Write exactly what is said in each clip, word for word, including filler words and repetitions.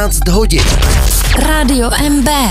hodin. Rádio M B.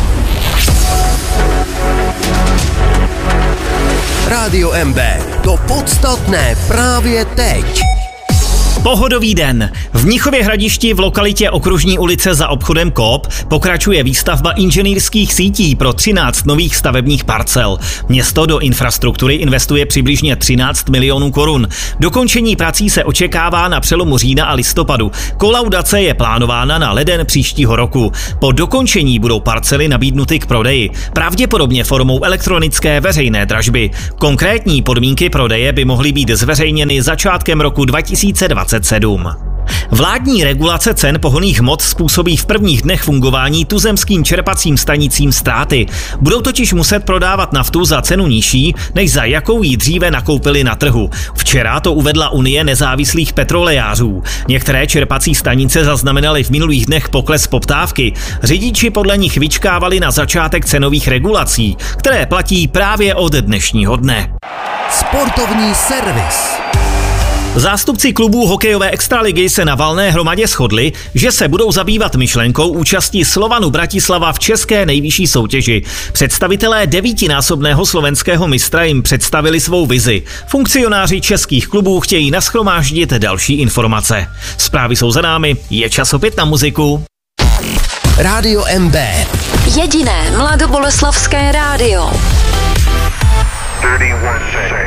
Rádio M B. To podstatné právě teď. Pohodový den. V Mnichově Hradišti v lokalitě Okružní ulice za obchodem Coop pokračuje výstavba inženýrských sítí pro třináct nových stavebních parcel. Město do infrastruktury investuje přibližně třináct milionů korun. Dokončení prací se očekává na přelomu října a listopadu. Kolaudace je plánována na leden příštího roku. Po dokončení budou parcely nabídnuty k prodeji, pravděpodobně formou elektronické veřejné dražby. Konkrétní podmínky prodeje by mohly být zveřejněny začátkem roku dva tisíce dvacet sedm. Vládní regulace cen pohonných hmot způsobí v prvních dnech fungování tuzemským čerpacím stanicím ztráty. Budou totiž muset prodávat naftu za cenu nižší, než za jakou ji dříve nakoupili na trhu. Včera to uvedla Unie nezávislých petrolejářů. Některé čerpací stanice zaznamenaly v minulých dnech pokles poptávky. Řidiči podle nich vyčkávali na začátek cenových regulací, které platí právě od dnešního dne. Sportovní servis. Zástupci klubů hokejové extraligy se na valné hromadě shodli, že se budou zabývat myšlenkou účasti Slovanu Bratislava v české nejvyšší soutěži. Představitelé devítinásobného slovenského mistra jim představili svou vizi. Funkcionáři českých klubů chtějí nashromáždit další informace. Zprávy jsou za námi, je čas opět na muziku. Rádio M B. Jediné mladoboleslavské rádio. třicet jedna